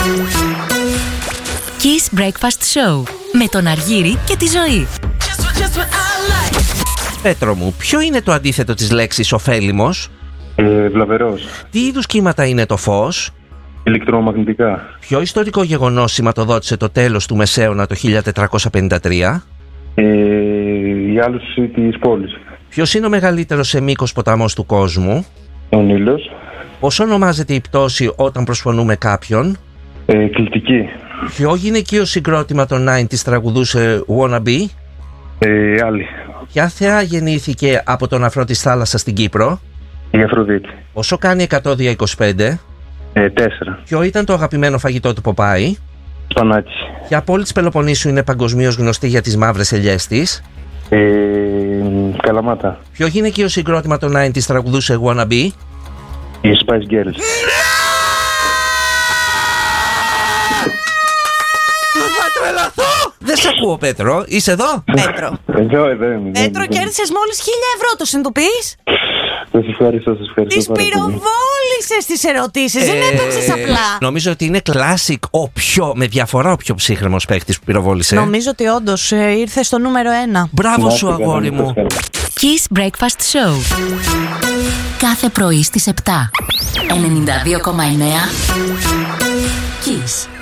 Kiss Breakfast Show με τον Αργύρη και τη Ζωή. Πέτρο μου, ποιο είναι το αντίθετο της λέξης ωφέλιμος? Βλαβερός. Τι είδους κύματα είναι το φως? Ηλεκτρομαγνητικά. Ποιο ιστορικό γεγονός σηματοδότησε το τέλος του Μεσαίωνα το 1453? Η άλωση της πόλης. Ποιος είναι ο μεγαλύτερος σε μήκος ποταμός του κόσμου? Ο Νείλος. Πώς ονομάζεται η πτώση όταν προσφωνούμε κάποιον? Κλητική. Ποιο γυναικείο συγκρότημα των 90's τραγουδούσε Wanna Be? Άλλη. Ποια θεά γεννήθηκε από τον αφρό της θάλασσας στην Κύπρο? Η Αφροδίτη. Πόσο κάνει 100 δια 25? 4. Ποιο ήταν το αγαπημένο φαγητό του Ποπάη? Σπανάκι. Ποια πόλη της Πελοποννήσου είναι παγκοσμίως γνωστή για τις μαύρες ελιές της? Καλαμάτα. Ποιο γυναικείο συγκρότημα των 90's τραγουδούσε Wanna Be? Οι Spice Girls. Θα τρελαθώ! Δεν σ' ακούω, Πέτρο. Είσαι εδώ? Πέτρο. Εδώ είμαι. Πέτρο, κέρδισες μόλις 1.000 ευρώ, το συνειδητοποιείς? Σας ευχαριστώ. Τις πυροβόλησες τις ερωτήσεις, δεν έπαιξες απλά. Νομίζω ότι είναι classic με διαφορά ο πιο ψύχρεμος παίκτης που πυροβόλησε. Νομίζω ότι όντως ήρθε στο νούμερο 1. Μπράβο σου, αγόρι μου. Kiss Breakfast Show. Κάθε πρωί στις 7. 92,9 Kiss.